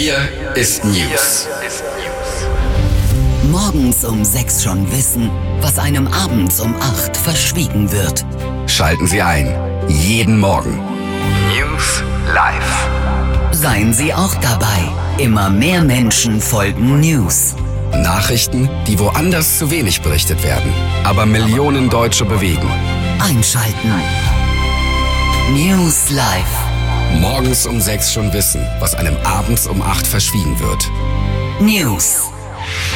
Hier ist News. Morgens um 6 schon wissen, was einem abends um 8 verschwiegen wird. Schalten Sie ein. Jeden Morgen. News live. Seien Sie auch dabei. Immer mehr Menschen folgen News. Nachrichten, die woanders zu wenig berichtet werden, aber Millionen Deutsche bewegen. Einschalten. News live. Morgens um 6 schon wissen, was einem abends um 8 verschwiegen wird. News.